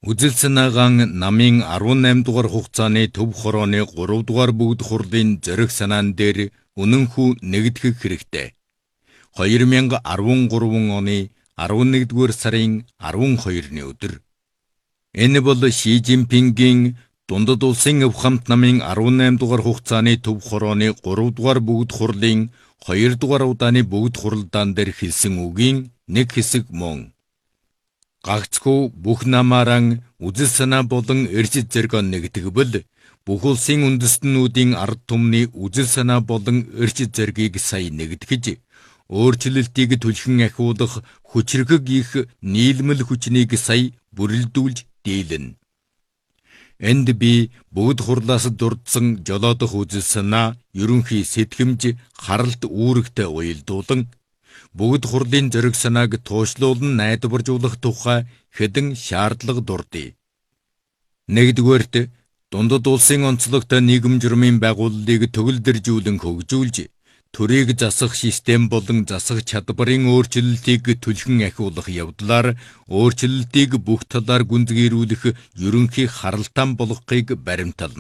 Үзэл санаагаан намын 18 дугаар хугацааны төв хорооны 3 дугаар бүгд хурлын зориг санаан дээр үнэнхүү нэгтгэх хэрэгтэй. 2013 оны 11-р сарын 12-ны өдөр. Энэ бол Ши Жинпингийн Дундад улсын өв хамт намын 18 дугаар хугацааны төв хорооны 3 дугаар бүгд хурлын 2 дугаар удааны бүгд хуралдаан дээр хэлсэн үгийн нэг хэсэг мөн. Гагцхүү бүх намааран үзэл санаа болон эрчит зэрэг нэгтгэбэл бүх улсын үндэстнүүдийн ард түмний үзэл санаа болон эрчит зэргийг сая нэгтгэж өөрчлөлтийг түлхэн ахиулах хүчрхэг их нийлмэл хүчнийг сая бүрэлдүүлж дийлэнэ. Энд би бүгд хурлаас дурдсан жолоодох үзэл санаа, ерөнхий сэтгэмж, харалт үүрэгтэй уялдуулан бүгд хурлын зориг санааг туушлуулан найдваржуулах тухай хэдэн шаардлага дурдъя. Нэгдүгээрт, дундад улсын онцлогтой нийгэм журмын байгууллагыг төгөлдөржүүлэн хөгжүүлж, төрийг засах систем болон засах чадварын өөрчлөлтийг түлхэн ахиулах явдлаар өөрчлөлтийг бүх талаар гүнзгийрүүлэх ерөнхий харалтаан болгохыг баримтална.